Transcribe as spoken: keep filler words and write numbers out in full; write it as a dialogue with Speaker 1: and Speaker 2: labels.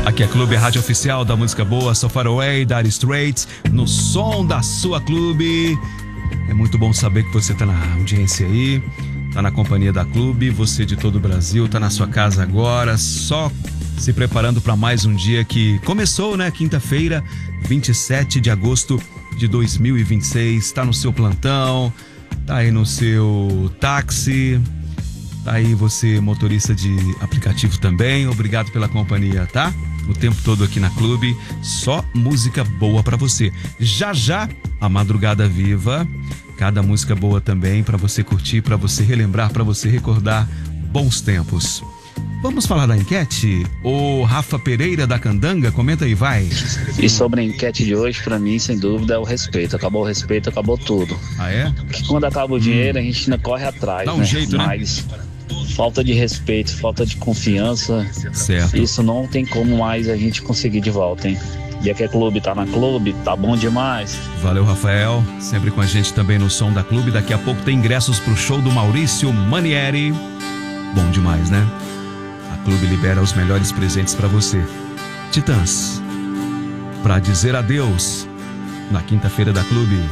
Speaker 1: Aqui é Clube, a rádio oficial da música boa, So Far Away, Dire Straits, no som da sua Clube. É muito bom saber que você tá na audiência aí, tá na companhia da Clube, você de todo o Brasil, tá na sua casa agora, só se preparando para mais um dia que começou, né? Quinta-feira, vinte e sete de agosto de dois mil e vinte e seis, tá no seu plantão, tá aí no seu táxi, tá aí você motorista de aplicativo também, obrigado pela companhia, tá? O tempo todo aqui na Clube, só música boa pra você. Já já, a Madrugada Viva, cada música boa também pra você curtir, pra você relembrar, pra você recordar bons tempos. Vamos falar da enquete? O Rafa Pereira da Candanga, comenta aí, vai.
Speaker 2: E sobre a enquete de hoje, pra mim, sem dúvida, é o respeito. Acabou o respeito, acabou tudo.
Speaker 1: Ah, é?
Speaker 2: Porque quando acaba o dinheiro, hum. a gente ainda corre atrás,
Speaker 1: Dá um
Speaker 2: né?
Speaker 1: jeito, né?
Speaker 2: Mas falta de respeito, falta de confiança,
Speaker 1: certo.
Speaker 2: Isso não tem como mais a gente conseguir de volta, hein? E aqui é Clube, tá na Clube, tá bom demais.
Speaker 1: Valeu, Rafael, sempre com a gente também no som da Clube. Daqui a pouco tem ingressos pro show do Maurício Manieri. Bom demais, né? A Clube libera os melhores presentes pra você. Titãs, pra dizer adeus, na quinta-feira da Clube.